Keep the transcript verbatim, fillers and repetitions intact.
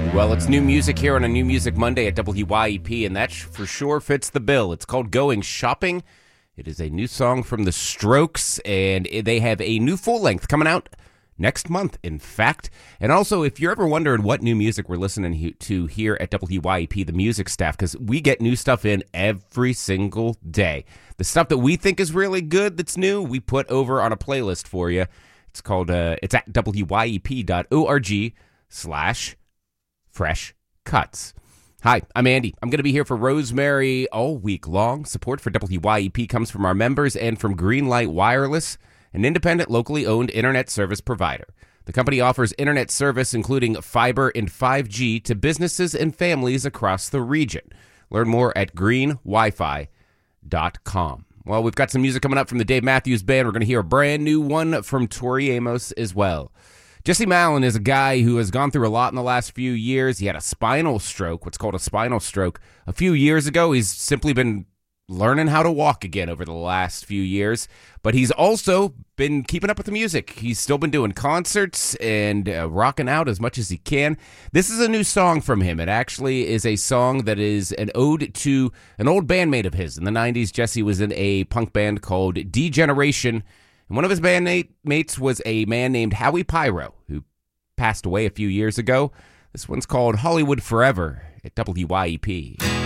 Well, it's new music here on a New Music Monday at W Y E P, and that for sure fits the bill. It's called Going Shopping. It is a new song from The Strokes, and they have a new full-length coming out next month, in fact. And also, if you're ever wondering what new music we're listening to here at W Y E P, the music staff, because we get new stuff in every single day. The stuff that we think is really good that's new, we put over on a playlist for you. It's called, uh, it's at W Y E P dot org slash fresh cuts. Hi, I'm Andy. I'm going to be here for Rosemary all week long. Support for W Y E P comes from our members and from Greenlight Wireless, an independent, locally owned internet service provider. The company offers internet service including fiber and five G to businesses and families across the region. Learn more at green wi fi dot com. Well, we've got some music coming up from the Dave Matthews Band. We're going to hear a brand new one from Tori Amos as well. Jesse Malin is a guy who has gone through a lot in the last few years. He had a spinal stroke, what's called a spinal stroke, a few years ago. He's simply been learning how to walk again over the last few years. But he's also been keeping up with the music. He's still been doing concerts and uh, rocking out as much as he can. This is a new song from him. It actually is a song that is an ode to an old bandmate of his. In the nineties, Jesse was in a punk band called D-Generation. And one of his bandmates was a man named Howie Pyro, who passed away a few years ago. This one's called Hollywood Forever at W Y E P.